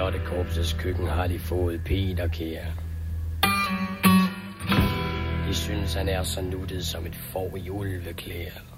Lottekorpsets køkken har de fået Peter kær. De synes, han er så nuttet som et får i ulveklæder.